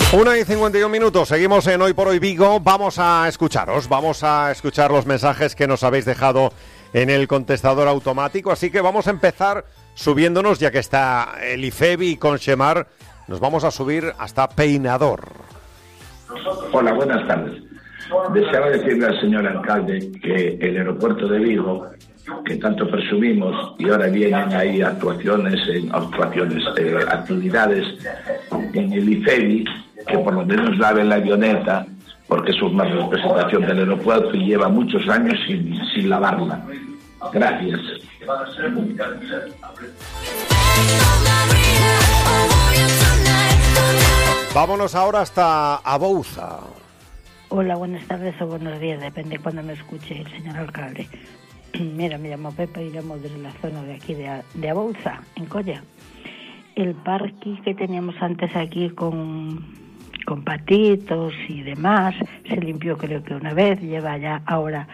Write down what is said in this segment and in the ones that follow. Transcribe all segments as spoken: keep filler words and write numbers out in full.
Una y cincuenta y un minutos, seguimos en Hoy por Hoy Vigo. Vamos a escucharos, vamos a escuchar los mensajes que nos habéis dejado en el contestador automático. Así que vamos a empezar subiéndonos, ya que está el IFEBI con Xemar. Nos vamos a subir hasta Peinador. Hola, buenas tardes. Deseaba decirle al señor alcalde que el aeropuerto de Vigo, que tanto presumimos, y ahora vienen ahí actuaciones, en actuaciones, eh, actividades en el IFEBI, que por lo menos laven la avioneta, porque es una representación del aeropuerto y lleva muchos años sin, sin lavarla. Gracias. Vámonos ahora hasta Abouza. Hola, buenas tardes o buenos días, depende cuando me escuche el señor alcalde. Mira, me llamo Pepa y llamo desde la zona de aquí de, de Abouza, en Colla. El parque que teníamos antes aquí con, con patitos y demás, se limpió creo que una vez, lleva ya ahora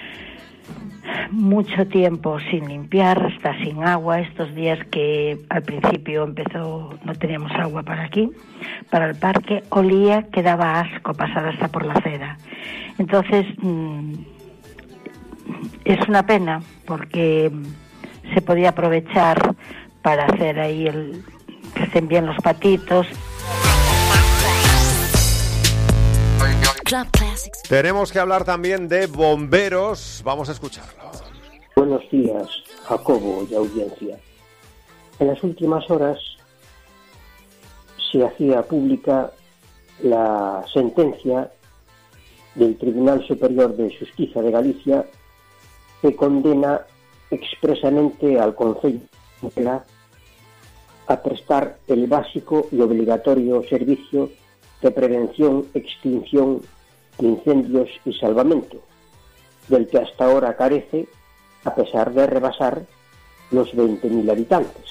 mucho tiempo sin limpiar, está sin agua. Estos días que al principio empezó, no teníamos agua para aquí, para el parque, olía que daba asco pasar hasta por la acera. Entonces mmm, es una pena porque se podía aprovechar para hacer ahí el que estén bien los patitos. Tenemos que hablar también de bomberos. Vamos a escucharlo. Buenos días, Jacobo y audiencia. En las últimas horas se hacía pública la sentencia del Tribunal Superior de Xustiza de Galicia que condena expresamente al Concello a prestar el básico y obligatorio servicio de prevención, extinción de incendios y salvamento, del que hasta ahora carece, a pesar de rebasar los veinte mil habitantes.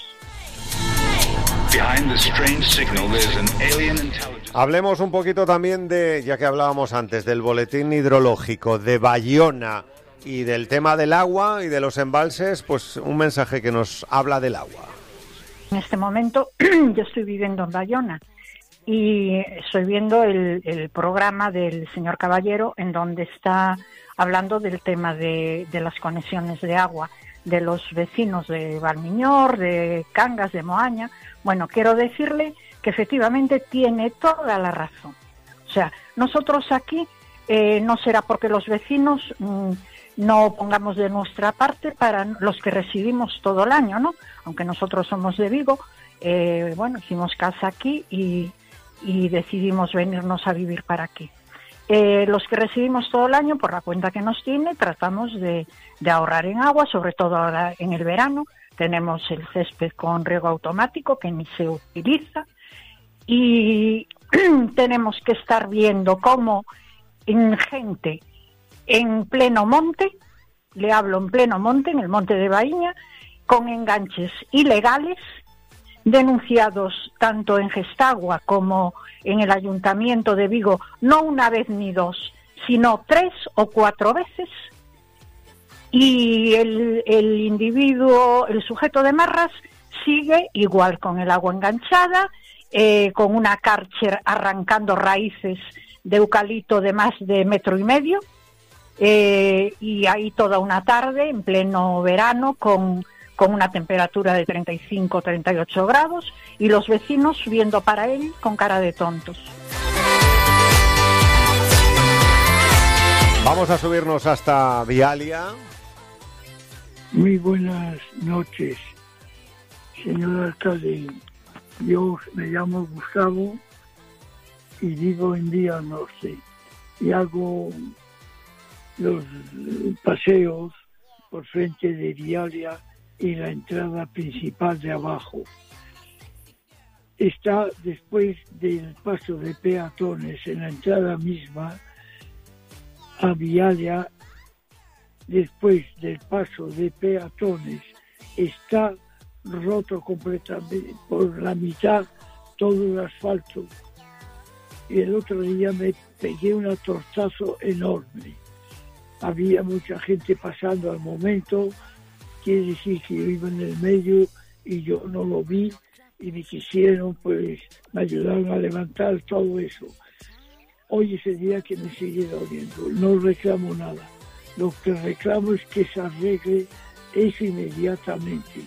Hablemos un poquito también de, ya que hablábamos antes, del boletín hidrológico de Bayona y del tema del agua y de los embalses, pues un mensaje que nos habla del agua. En este momento yo estoy viviendo en Bayona y estoy viendo el, el programa del señor Caballero en donde está hablando del tema de, de las conexiones de agua de los vecinos de Valmiñor, de Cangas, de Moaña. Bueno, quiero decirle que efectivamente tiene toda la razón. O sea, nosotros aquí eh, no será porque los vecinos mmm, no pongamos de nuestra parte para los que residimos todo el año, ¿no? Aunque nosotros somos de Vigo, eh, bueno, hicimos casa aquí y, y decidimos venirnos a vivir para aquí. Eh, los que residimos todo el año, por la cuenta que nos tiene, tratamos de, de ahorrar en agua, sobre todo ahora en el verano. Tenemos el césped con riego automático que ni se utiliza y tenemos que estar viendo cómo en gente en pleno monte, le hablo en pleno monte, en el monte de Baíña, con enganches ilegales, denunciados tanto en Gestagua como en el Ayuntamiento de Vigo, no una vez ni dos, sino tres o cuatro veces, y el, el individuo, el sujeto de Marras, sigue igual con el agua enganchada, eh, con una Karcher arrancando raíces de eucalipto de más de metro y medio, eh, y ahí toda una tarde, en pleno verano, con, con una temperatura de treinta y cinco a treinta y ocho grados, y los vecinos viendo para él con cara de tontos. Vamos a subirnos hasta Vialia. Muy buenas noches, señor alcalde. Yo me llamo Gustavo y vivo en Vía Norte y hago los paseos por frente de Vialia y la entrada principal de abajo. Está después del paso de peatones en la entrada misma a Vialia. Después del paso de peatones está roto completamente por la mitad todo el asfalto, y el otro día me pegué un tortazo enorme. Había mucha gente pasando al momento, quiere decir que yo iba en el medio y yo no lo vi, y me quisieron, pues me ayudaron a levantar todo eso. Hoy es el día que me sigue doliendo, no reclamo nada. Lo que reclamo es que se arregle eso inmediatamente.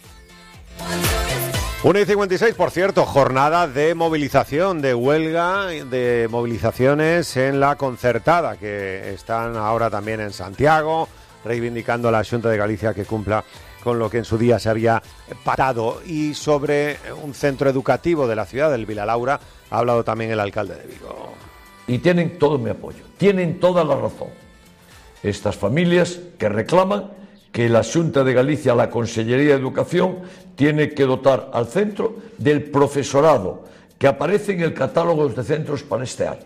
una y cincuenta y seis, por cierto, jornada de movilización, de huelga, de movilizaciones en la concertada, que están ahora también en Santiago, reivindicando a la Xunta de Galicia que cumpla con lo que en su día se había pactado. Y sobre un centro educativo de la ciudad, del Vila Laura, ha hablado también el alcalde de Vigo. Y tienen todo mi apoyo, tienen toda la razón. Estas familias que reclaman que la Xunta de Galicia, la Consellería de Educación, tiene que dotar al centro del profesorado que aparece en el catálogo de centros para este año.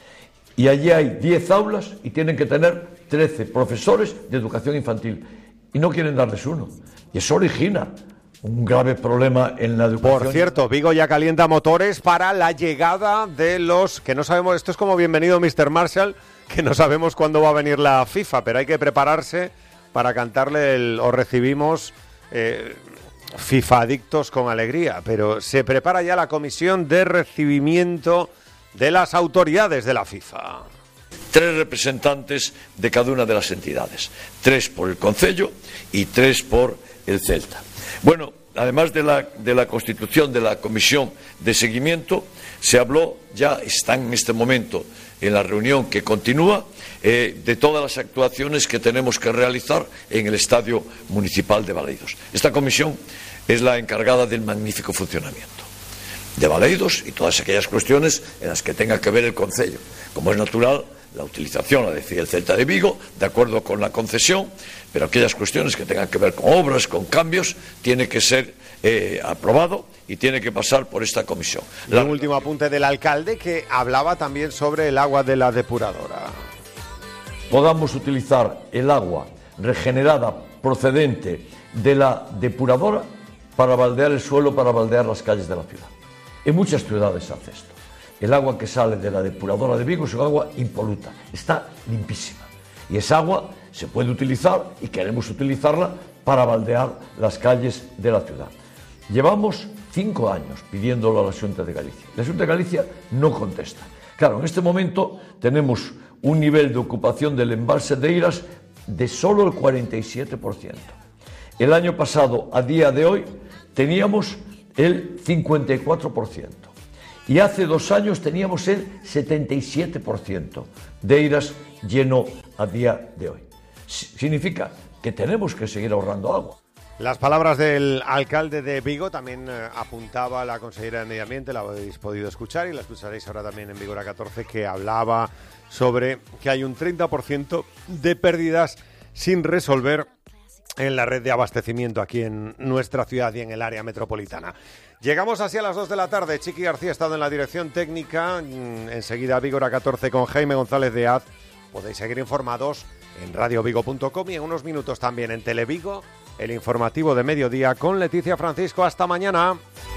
Y allí hay diez aulas y tienen que tener trece profesores de educación infantil. Y no quieren darles uno. Y eso origina un grave problema en la educación. Por cierto, Vigo ya calienta motores para la llegada de los... que no sabemos, esto es como bienvenido mister Marshall, que no sabemos cuándo va a venir la FIFA, pero hay que prepararse para cantarle el o recibimos eh, FIFA adictos con alegría. Pero se prepara ya la comisión de recibimiento de las autoridades de la FIFA. Tres representantes de cada una de las entidades, tres por el Concello y tres por el Celta. Bueno, además de la, de la constitución de la comisión de seguimiento, se habló, ya está en este momento en la reunión que continúa, eh, de todas las actuaciones que tenemos que realizar en el Estadio Municipal de Baleidos. Esta comisión es la encargada del magnífico funcionamiento de Baleidos y todas aquellas cuestiones en las que tenga que ver el Concello. Como es natural, la utilización la decide el Celta de Vigo, de acuerdo con la concesión, pero aquellas cuestiones que tengan que ver con obras, con cambios, tiene que ser eh, aprobado y tiene que pasar por esta comisión. La... Un último apunte del alcalde, que hablaba también sobre el agua de la depuradora. Podamos utilizar el agua regenerada procedente de la depuradora para baldear el suelo, para baldear las calles de la ciudad. En muchas ciudades se hace esto. El agua que sale de la depuradora de Vigo es un agua impoluta, está limpísima. Y esa agua se puede utilizar y queremos utilizarla para baldear las calles de la ciudad. Llevamos cinco años pidiéndolo a la Xunta de Galicia. La Xunta de Galicia no contesta. Claro, en este momento tenemos un nivel de ocupación del embalse de Eiras de solo el cuarenta y siete por ciento. El año pasado, a día de hoy, teníamos el cincuenta y cuatro por ciento. Y hace dos años teníamos el setenta y siete por ciento de Eiras lleno a día de hoy. Significa que tenemos que seguir ahorrando agua. Las palabras del alcalde de Vigo también eh, apuntaba la consejera de Medio Ambiente, la habéis podido escuchar y la escucharéis ahora también en Vigora catorce, que hablaba sobre que hay un treinta por ciento de pérdidas sin resolver en la red de abastecimiento aquí en nuestra ciudad y en el área metropolitana. Llegamos así a las dos de la tarde. Chiqui García ha estado en la dirección técnica. Enseguida Vigora catorce con Jaime González de Az. Podéis seguir informados en radio vigo punto com y en unos minutos también en Televigo, el informativo de mediodía con Leticia Francisco. Hasta mañana.